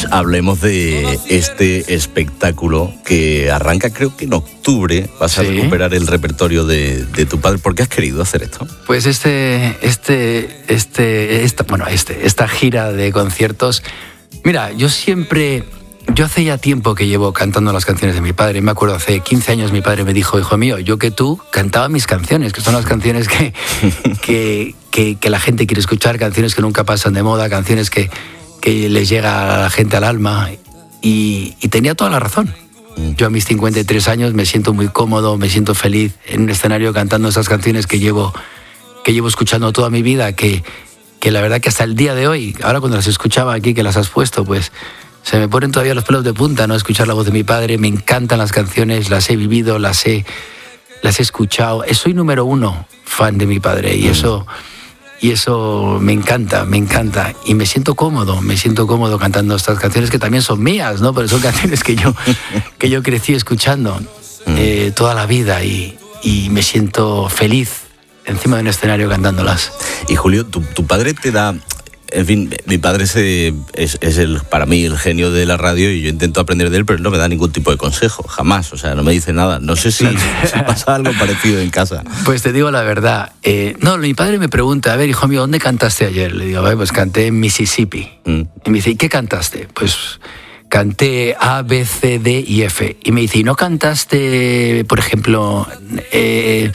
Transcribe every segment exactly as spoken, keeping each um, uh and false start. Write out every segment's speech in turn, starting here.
Pues hablemos de este espectáculo que arranca, creo que en octubre. Vas a sí. recuperar el repertorio de, de tu padre. ¿Por qué has querido hacer esto? Pues este, este, este, esta, bueno, este, esta gira de conciertos. Mira, yo siempre, yo hace ya tiempo que llevo cantando las canciones de mi padre. Me acuerdo, hace quince años mi padre me dijo, hijo mío, yo que tú cantaba mis canciones, que son las canciones que, que, que, que la gente quiere escuchar, canciones que nunca pasan de moda, canciones que que les llega a la gente al alma, y, y tenía toda la razón. Yo a mis cincuenta y tres años me siento muy cómodo, me siento feliz en un escenario cantando esas canciones que llevo, que llevo escuchando toda mi vida, que, que la verdad que hasta el día de hoy, ahora cuando las escuchaba aquí, que las has puesto, pues se me ponen todavía los pelos de punta, ¿no? Escuchar la voz de mi padre, me encantan las canciones, las he vivido, las he, las he escuchado. Soy número uno fan de mi padre, y eso... Y eso me encanta, me encanta. Y me siento cómodo, me siento cómodo cantando estas canciones que también son mías, ¿no? Pero son canciones que yo, que yo crecí escuchando eh, toda la vida, y, y me siento feliz encima de un escenario cantándolas. Y Julio, tu, tu padre te da... En fin, mi padre es, es, es el, para mí el genio de la radio, y yo intento aprender de él, pero él no me da ningún tipo de consejo, jamás, o sea, no me dice nada. No sé si, si pasa algo parecido en casa. Pues te digo la verdad, eh, no, mi padre me pregunta, a ver, hijo mío, ¿dónde cantaste ayer? Le digo, pues canté en Mississippi. Mm. Y me dice, ¿y qué cantaste? Pues canté A, B, C, D y F. Y me dice, ¿y no cantaste, por ejemplo, eh,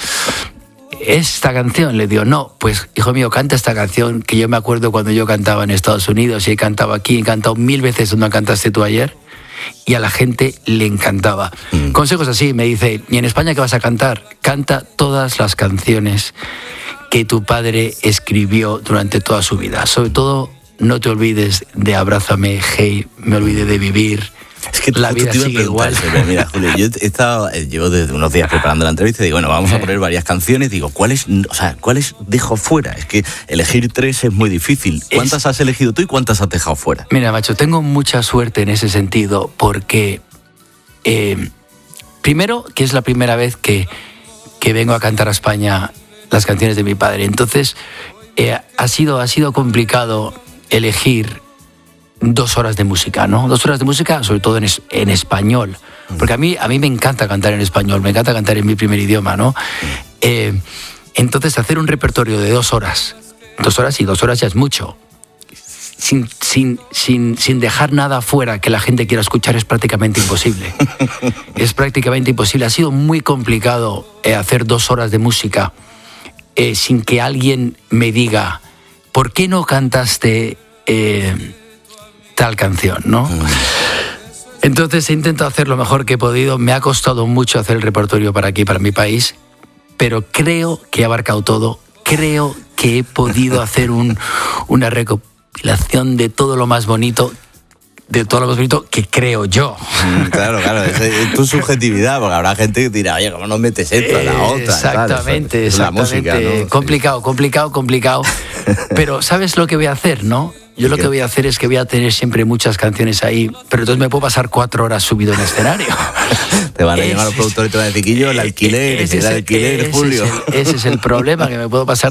esta canción? Le digo, no, pues hijo mío, canta esta canción que yo me acuerdo cuando yo cantaba en Estados Unidos, y he cantado aquí, he cantado mil veces donde cantaste tú ayer, y a la gente le encantaba. Mm. Consejos así, me dice, ¿y en España qué vas a cantar? Canta todas las canciones que tu padre escribió durante toda su vida. Sobre todo, no te olvides de Abrázame, Hey, Me olvidé de vivir. Es que la vida sigue igual. Mira, Julio, yo he estado, llevo desde unos días preparando la entrevista y digo, bueno, vamos a poner varias canciones. Digo, ¿cuáles, o sea, cuáles dejo fuera? Es que elegir tres es muy difícil. ¿Cuántas es... has elegido tú y cuántas has dejado fuera? Mira, macho, tengo mucha suerte en ese sentido, porque eh, primero, que es la primera vez que, que vengo a cantar a España las canciones de mi padre. Entonces, eh, ha sido, ha sido complicado elegir dos horas de música, ¿no? Dos horas de música, sobre todo en, es, en español. Porque a mí, a mí me encanta cantar en español, me encanta cantar en mi primer idioma, ¿no? Eh, entonces, hacer un repertorio de dos horas, dos horas y dos horas ya es mucho, sin, sin, sin, sin dejar nada fuera que la gente quiera escuchar, es prácticamente imposible. Es prácticamente imposible. Ha sido muy complicado eh, hacer dos horas de música eh, sin que alguien me diga, ¿por qué no cantaste Eh, tal canción, ¿no? Entonces he intentado hacer lo mejor que he podido. Me ha costado mucho hacer el repertorio para aquí, para mi país, pero creo que he abarcado todo. Creo que he podido hacer un, una recopilación de todo lo más bonito, de todo lo más bonito que creo yo. Claro, claro, es, es tu subjetividad, porque habrá gente que dirá, oye, ¿cómo no metes esto a la otra? Exactamente, claro, exactamente. Música, ¿no? Complicado, sí. complicado, complicado. Pero ¿sabes lo que voy a hacer, no? Yo lo que voy a hacer es que voy a tener siempre muchas canciones ahí, pero entonces me puedo pasar cuatro horas subido en escenario. Te van a llamar los productores y te van a decir, Quillo, el alquiler, ese, el alquiler, ese Julio. Es el, ese es el problema, que me puedo pasar